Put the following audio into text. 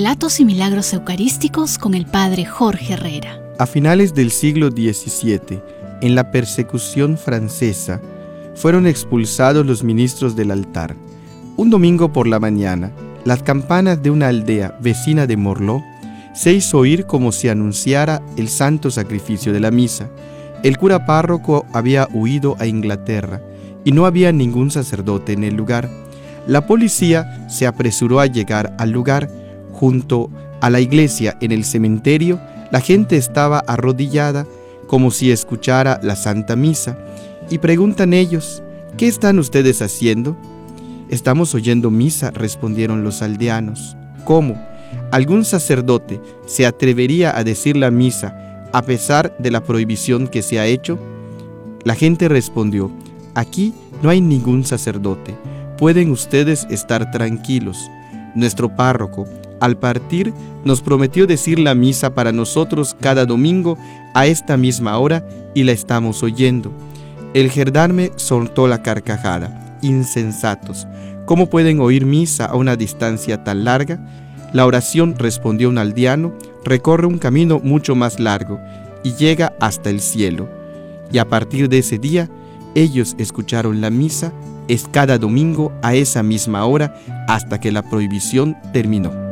Relatos y milagros eucarísticos con el Padre Jorge Herrera. A finales del siglo XVII, en la persecución francesa, fueron expulsados los ministros del altar. Un domingo por la mañana, las campanas de una aldea vecina de Morlaix se hizo oír como si anunciara el santo sacrificio de la misa. El cura párroco había huido a Inglaterra y no había ningún sacerdote en el lugar. La policía se apresuró a llegar al lugar. Junto a la iglesia, en el cementerio, la gente estaba arrodillada como si escuchara la Santa Misa, y preguntan ellos: ¿qué están ustedes haciendo? Estamos oyendo misa, respondieron los aldeanos. ¿Cómo? ¿Algún sacerdote se atrevería a decir la misa a pesar de la prohibición que se ha hecho? La gente respondió: aquí no hay ningún sacerdote, pueden ustedes estar tranquilos. Nuestro párroco, al partir, nos prometió decir la misa para nosotros cada domingo a esta misma hora y la estamos oyendo. El gendarme soltó la carcajada. Insensatos, ¿cómo pueden oír misa a una distancia tan larga? La oración, respondió un aldeano, recorre un camino mucho más largo y llega hasta el cielo. Y a partir de ese día, ellos escucharon la misa, es cada domingo a esa misma hora hasta que la prohibición terminó.